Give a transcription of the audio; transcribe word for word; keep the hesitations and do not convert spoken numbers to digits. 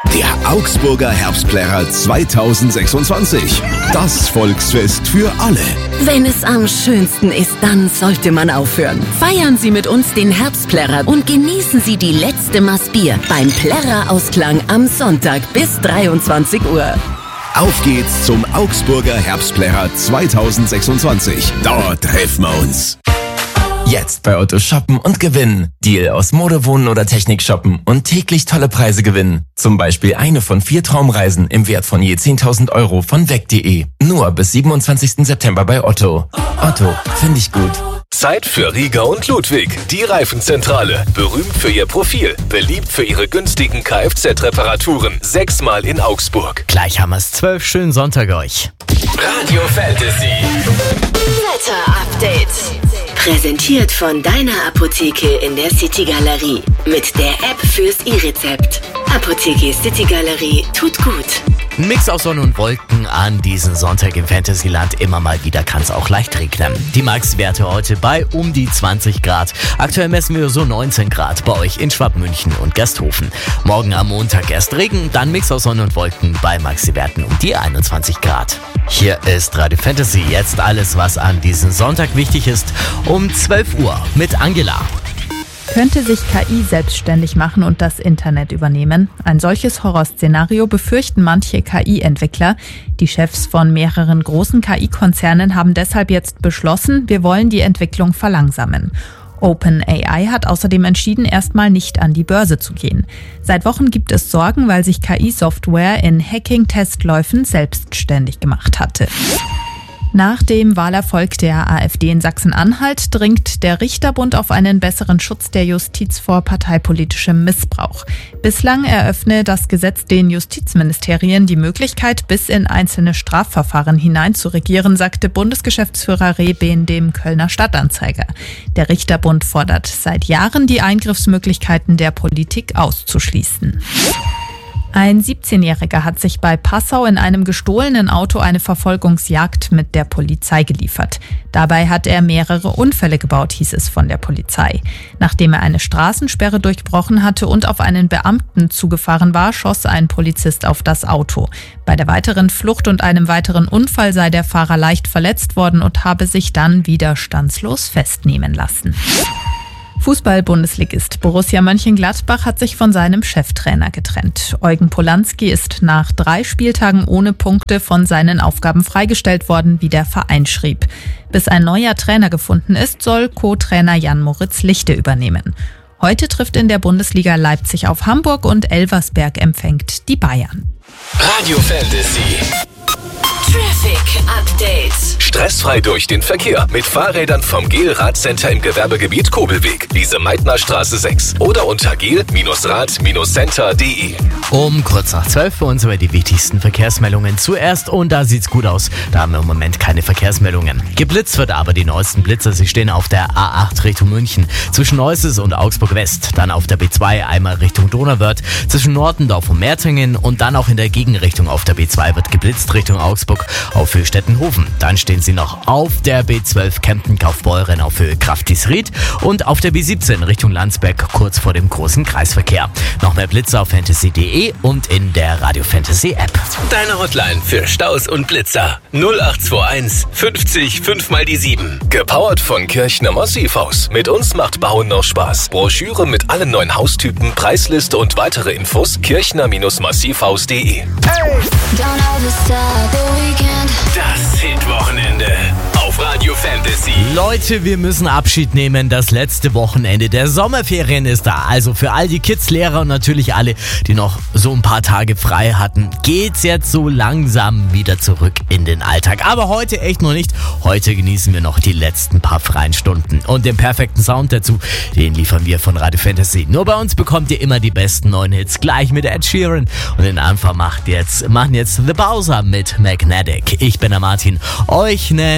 Der Augsburger Herbstplärrer zweitausendsechsundzwanzig. Das Volksfest für alle. Wenn es am schönsten ist, dann sollte man aufhören. Feiern Sie mit uns den Herbstplärrer und genießen Sie die letzte Maß Bier beim Plärrer-Ausklang am Sonntag bis dreiundzwanzig Uhr. Auf geht's zum Augsburger Herbstplärrer zweitausendsechsundzwanzig. Dort treffen wir uns. Jetzt bei Otto shoppen und gewinnen. Deal aus Mode, Wohnen oder Technik shoppen und täglich tolle Preise gewinnen. Zum Beispiel eine von vier Traumreisen im Wert von je zehntausend Euro von weg punkt de. Nur bis siebenundzwanzigsten September bei Otto. Otto, finde ich gut. Zeit für Rieger und Ludwig, die Reifenzentrale. Berühmt für ihr Profil, beliebt für ihre günstigen Kfz-Reparaturen. Sechsmal in Augsburg. Gleich haben wir es. Zwölf schönen Sonntag euch. Radio Fantasy. Wetter-Update. Präsentiert von deiner Apotheke in der City Galerie. Mit der App fürs E-Rezept. Apotheke City Galerie tut gut. Ein Mix aus Sonne und Wolken an diesem Sonntag im Fantasyland. Immer mal wieder kann es auch leicht regnen. Die Max-Werte heute bei um die zwanzig Grad. Aktuell messen wir so neunzehn Grad bei euch in Schwabmünchen und Gersthofen. Morgen am Montag erst Regen, dann Mix aus Sonne und Wolken bei Maxi-Werten um die einundzwanzig Grad. Hier ist Radio Fantasy. Jetzt alles, was an diesem Sonntag wichtig ist, um zwölf Uhr mit Angela. Könnte sich K I selbstständig machen und das Internet übernehmen? Ein solches Horrorszenario befürchten manche K I-Entwickler. Die Chefs von mehreren großen K I-Konzernen haben deshalb jetzt beschlossen, wir wollen die Entwicklung verlangsamen. OpenAI hat außerdem entschieden, erstmal nicht an die Börse zu gehen. Seit Wochen gibt es Sorgen, weil sich K I-Software in Hacking-Testläufen selbstständig gemacht hatte. Nach dem Wahlerfolg der AfD in Sachsen-Anhalt dringt der Richterbund auf einen besseren Schutz der Justiz vor parteipolitischem Missbrauch. Bislang eröffne das Gesetz den Justizministerien die Möglichkeit, bis in einzelne Strafverfahren hinein zu regieren, sagte Bundesgeschäftsführer Rehben dem Kölner Stadtanzeiger. Der Richterbund fordert seit Jahren, die Eingriffsmöglichkeiten der Politik auszuschließen. Ein siebzehnjähriger hat sich bei Passau in einem gestohlenen Auto eine Verfolgungsjagd mit der Polizei geliefert. Dabei hat er mehrere Unfälle gebaut, hieß es von der Polizei. Nachdem er eine Straßensperre durchbrochen hatte und auf einen Beamten zugefahren war, schoss ein Polizist auf das Auto. Bei der weiteren Flucht und einem weiteren Unfall sei der Fahrer leicht verletzt worden und habe sich dann widerstandslos festnehmen lassen. Fußball-Bundesligist Borussia Mönchengladbach hat sich von seinem Cheftrainer getrennt. Eugen Polanski ist nach drei Spieltagen ohne Punkte von seinen Aufgaben freigestellt worden, wie der Verein schrieb. Bis ein neuer Trainer gefunden ist, soll Co-Trainer Jan-Moritz Lichte übernehmen. Heute trifft in der Bundesliga Leipzig auf Hamburg und Elversberg empfängt die Bayern. Radio Fantasy. Traffic Update. Stressfrei durch den Verkehr mit Fahrrädern vom Gel Radcenter im Gewerbegebiet Kobelweg, Lise-Meitner-Straße sechs oder unter gel Rad Center punkt de. Um kurz nach zwölf für uns über die wichtigsten Verkehrsmeldungen zuerst und da sieht's gut aus. Da haben wir im Moment keine Verkehrsmeldungen. Geblitzt wird aber die neuesten Blitzer. Sie stehen auf der A acht Richtung München zwischen Neuses und Augsburg West. Dann auf der B zwei einmal Richtung Donauwörth zwischen Nordendorf und Mertingen und dann auch in der Gegenrichtung auf der B zwei wird geblitzt Richtung Augsburg auf Höhe Stettenhofen. Dann stehen sie noch auf der B zwölf Kempten Kaufbeuren auf Höhe Kraftisried und auf der B siebzehn Richtung Landsberg kurz vor dem großen Kreisverkehr. Noch mehr Blitzer auf fantasy punkt de und in der Radio Fantasy App. Deine Hotline für Staus und Blitzer null acht zwei eins fünfzig fünf mal die sieben. Gepowert von Kirchner Massivhaus. Mit uns macht Bauen noch Spaß. Broschüre mit allen neuen Haustypen, Preisliste und weitere Infos kirchner Massivhaus punkt de. Das Hitwochenende auf Radio Fantasy. Leute, wir müssen Abschied nehmen. Das letzte Wochenende der Sommerferien ist da. Also für all die Kids, Lehrer und natürlich alle, die noch so ein paar Tage frei hatten, geht's jetzt so langsam wieder zurück in den Alltag. Aber heute echt noch nicht. Heute genießen wir noch die letzten paar freien Stunden. Und den perfekten Sound dazu, den liefern wir von Radio Fantasy. Nur bei uns bekommt ihr immer die besten neuen Hits. Gleich mit Ed Sheeran. Und den Anfang macht jetzt, machen jetzt The Bowser mit Magnetic. Ich bin der Martin. Euch ne